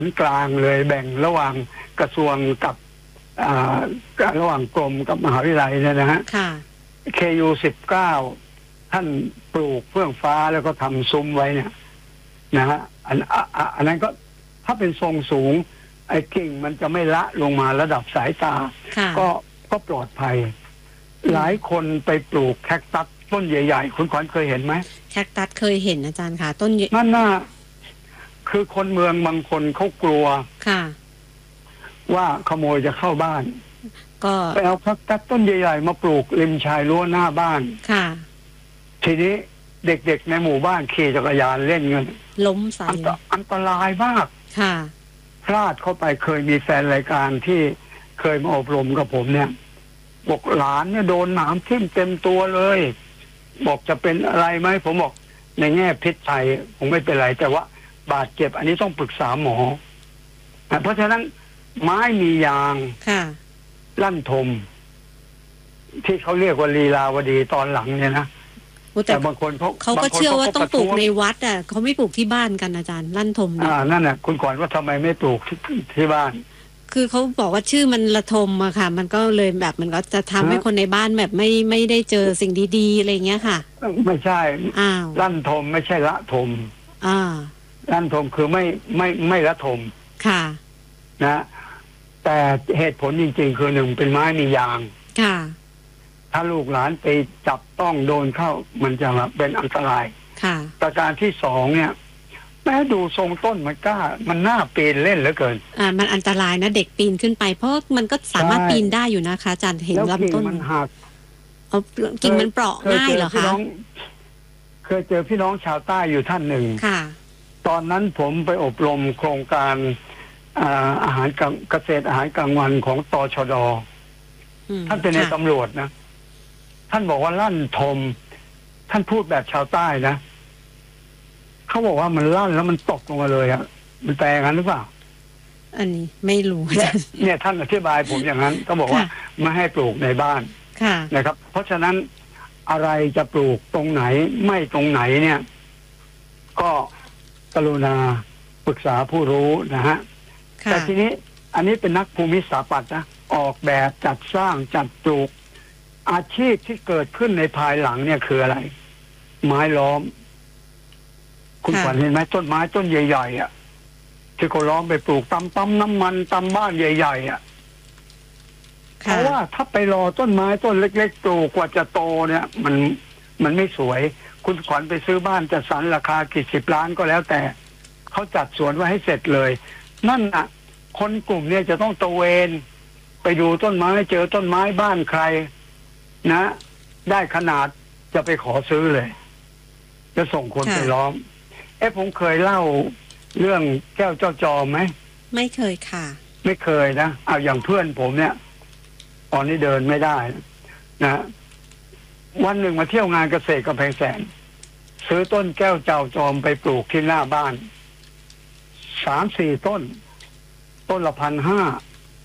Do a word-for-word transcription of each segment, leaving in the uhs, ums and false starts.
กลางเลยแบ่งระหว่างกระทรวงกับอ่าระหว่างกรมกับมหาวิทยาลัยเนี่ยนะฮะค่ะเค ยู สิบเก้า ท่านปลูกเฟื่องฟ้าแล้วก็ทำซุ้มไว้เนี่ยนะฮะอันอันนั้นก็ถ้าเป็นทรงสูงไอ้กิ่งมันจะไม่ละลงมาระดับสายตาก็ก็ปลอดภัยหลายคนไปปลูกแคคตัสต้นใหญ่ๆคุณขวัญเคยเห็นไหมแคคตัสเคยเห็นอาจารย์ค่ะต้นนั่นน่ะคือคนเมืองบางคนเขากลัวค่ะว่าขโมยจะเข้าบ้านก็ไปเอาแคคตัสต้นใหญ่ๆมาปลูกริมชายรั้วหน้าบ้านค่ะทีนี้เด็กๆในหมู่บ้านขี่จักรยานเล่นกันล้มใส่อันตรายมากค่ะพลาดเข้าไปเคยมีแฟนรายการที่เคยมาอบรมกับผมเนี่ยบอกหลานเนี่ยโดนหนามทิ่มเต็มตัวเลยบอกจะเป็นอะไรไหมผมบอกในแง่พิษภัยผมไม่เป็นไรแต่ว่าบาดเจ็บอันนี้ต้องปรึกษาหมอเพราะฉะนั้นไม้มียางลั่นทมที่เขาเรียกว่าลีลาวดีตอนหลังเนี่ยนะแต่บางคนเขาเขาก็เชื่อว่าต้องปลูกในวัดอ่ะเขาไม่ปลูกที่บ้านกันอาจารย์ลั่นทมอ่านั่นน่ะคุณก่อนว่าทำไมไม่ปลูกที่ที่บ้านคือเขาบอกว่าชื่อมันละทมอะค่ะมันก็เลยแบบมันก็จะทำให้คนในบ้านแบบไม่ไม่ได้เจอสิ่งดีๆอะไรเงี้ยค่ะไม่ใช่อ้าวลั่นทมไม่ใช่ละทมอ่าลั่นทมคือไม่ไม่ไม่ละทมค่ะนะแต่เหตุผลจริงๆคือหนึ่งเป็นไม้มียางค่ะถ้าลูกหลานไปจับต้องโดนเข้ามันจะเป็นอันตรายค่ะประการที่สองเนี่ยแม้ดูทรงต้นมันกล้ามันน่าปีนเล่นเหลือเกินอ่ามันอันตรายนะเด็กปีนขึ้นไปเพราะมันก็สามารถปีนได้อยู่นะคะอาจารย์เห็นลำต้นมันหักเอากิ่งมันเปราะง่ายเหรอคะเคยเจอพี่น้องชาวใต้อยู่ท่านหนึ่งค่ะตอนนั้นผมไปอบรมโครงการอาอาหารเกษตรอาหารกลางวันของตชด.ท่านเป็นในตำรวจนะท่านบอกว่าลั่นทมท่านพูดแบบชาวใต้นะเขาบอกว่ามันลั่นแล้วมันตกลงมาเลยอะมันแปลงั้นหรือเปล่าอันนี้ไม่รู้เนี่ยเนี่ยท่านอธิบายผมอย่างนั้นก็บอกว่าไม่ให้ปลูกในบ้านนะครับเพราะฉะนั้นอะไรจะปลูกตรงไหนไม่ตรงไหนเนี่ยก็กรุณาปรึกษาผู้รู้นะฮะแต่ทีนี้อันนี้เป็นนักภูมิสถาปัตย์นะออกแบบจัดสร้างจัดปลูกอาชีพที่เกิดขึ้นในภายหลังเนี่ยคืออะไรไม้ล้อมคุณขวัญเห็นไหมต้นไม้ต้นใหญ่ๆอ่ะที่เขาล้อมไปปลูกตำปั๊มน้ำมันตำบ้านใหญ่ๆอ่ะเพราะว่าถ้าไปรอต้นไม้ต้นเล็กๆปลูกกว่าจะโตเนี่ยมันมันไม่สวยคุณขวัญไปซื้อบ้านจัดสรรราคากี่สิบล้านก็แล้วแต่เขาจัดสวนไว้ให้เสร็จเลยนั่นน่ะคนกลุ่มเนี่ยจะต้องตระเวนไปดูต้นไม้เจอต้นไม้บ้านใครนะได้ขนาดจะไปขอซื้อเลยจะส่งคนไปล้อมเอ๊ะผมเคยเล่าเรื่องแก้วเจ้าจอมไหมไม่เคยค่ะไม่เคยนะเอาอย่างเพื่อนผมเนี่ยตอนนี้เดินไม่ได้นะวันหนึ่งมาเที่ยวงานเกษตรกำแพงแสนซื้อต้นแก้วเจ้าจอมไปปลูกที่หน้าบ้านสามสี่ต้นต้นละพันห้า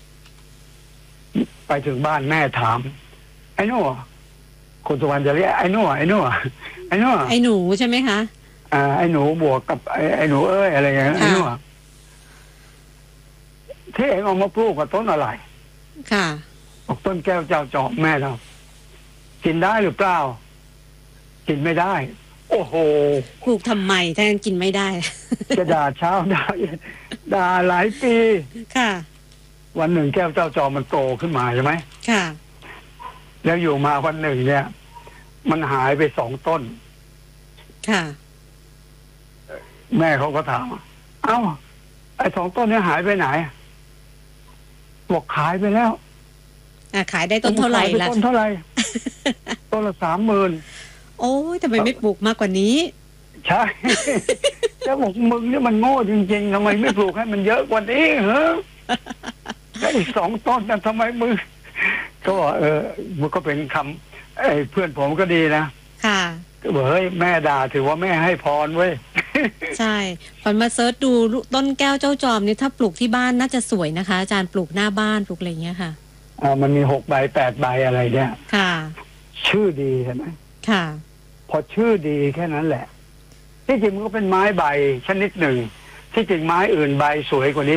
ไปถึงบ้านแม่ถามไอ้หนูคุณสุวรรณจะเรียกไอ้หนูไอ้หนูไอ้หนูไอ้หนูใช่ไหมคะอ่าไอ้หนูบวกกับไอ้ไอ้หนูเอ้ยอะไรอย่างเงี้ยไอ้หนูที่เองเอามาปลูกกับต้นอะไรค่ะบอกต้นแก้วเจ้าจอมแม่เรากินได้หรือเปล่ากินไม่ได้โอ้โหปลูกทำไมถ้างั้นกินไม่ได้จะด่าเช้าด่าด่าหลายปีค่ะวันหนึ่งแก้วเจ้าจอมมันโตขึ้นมาใช่ไหมค่ะแล้วอยู่มาวันหนึ่งเนี่ยมันหายไปสองต้นค่ะแม่เขาก็ถามเอ้าไอ้สองต้นนี้หายไปไหนบอกขายไปแล้วอ่าขายได้ต้นเท่าไหร่ล่ะต้นเท่าไหร่ต้นละสามหมื่นโอ้ยทำไมไม่ปลูกมากกว่านี้ใช่แล้วบอกมึงนี่มันโง่จริงๆทำไมไม่ปลูกให้มันเยอะกว่านี้เหรอแล้วอีกสองต้นนั้นทำไมมึงก็บอกเออมันก็เป็นคำไอ้เพื่อนผมก็ดีนะค่ะก็บอกเฮ้ยแม่ด่าถือว่าแม่ให้พรเว้ยใช่พอมาเซิร์ชดูต้นแก้วเจ้าจอมนี่ถ้าปลูกที่บ้านน่าจะสวยนะคะอาจารย์ปลูกหน้าบ้านปลูกอะไรอย่างเงี้ยค่ะอ่ามันมีหกใบแปดใบอะไรเนี่ยค่ะชื่อดีใช่ไหมค่ะพอชื่อดีแค่นั้นแหละที่จริงมันก็เป็นไม้ใบชนิดหนึ่งที่จริงไม้อื่นใบสวยกว่านี้